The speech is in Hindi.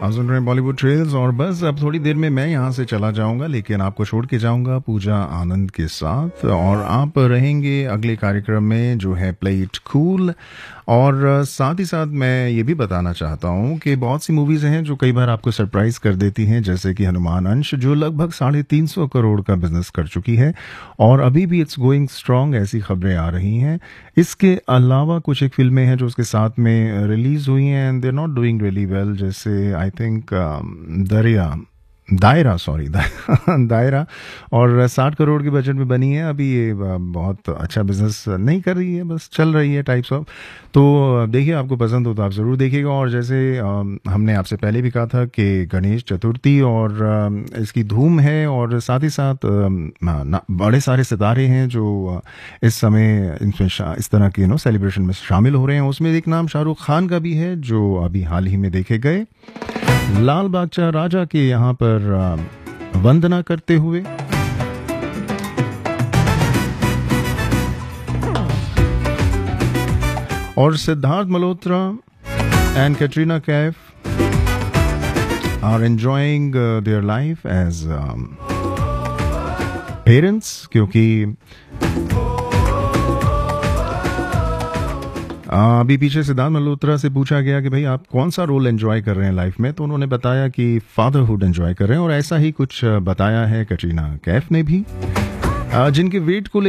आप सुन रहे हैं बॉलीवुड ट्रेल्स और बस अब थोड़ी देर में मैं यहाँ से चला जाऊंगा, लेकिन आपको छोड़ के जाऊंगा पूजा आनंद के साथ और आप रहेंगे अगले कार्यक्रम में जो है प्ले इट कूल। और साथ ही साथ मैं ये भी बताना चाहता हूँ कि बहुत सी मूवीज़ हैं जो कई बार आपको सरप्राइज कर देती हैं, जैसे कि हनुमान अंश जो लगभग 350 करोड़ का बिजनेस कर चुकी है और अभी भी इट्स गोइंग स्ट्रांग, ऐसी खबरें आ रही हैं। इसके अलावा कुछ एक फिल्में हैं जो उसके साथ में रिलीज हुई हैं and they not doing really well, जैसे आई थिंक दायरा और 60 करोड़ के बजट में बनी है। अभी ये बहुत अच्छा बिजनेस नहीं कर रही है, बस चल रही है टाइप्स ऑफ। तो देखिए, आपको पसंद हो तो आप ज़रूर देखिएगा। और जैसे हमने आपसे पहले भी कहा था कि गणेश चतुर्थी और इसकी धूम है और साथ ही साथ बड़े सारे सितारे हैं जो इस समय इस तरह के सेलिब्रेशन में शामिल हो रहे हैं। उसमें एक नाम शाहरुख खान का भी है जो अभी हाल ही में देखे गए लाल बादशाह राजा के यहाँ पर वंदना करते हुए। और Siddharth Malhotra and Katrina Kaif are enjoying their life as parents, क्योंकि अभी पीछे सिद्धार्थ मल्होत्रा से पूछा गया कि भाई आप कौन सा रोल एंजॉय कर रहे हैं लाइफ में, तो उन्होंने बताया कि फादरहुड एंजॉय कर रहे हैं। और ऐसा ही कुछ बताया है कैटरीना कैफ ने भी, जिनके वेट को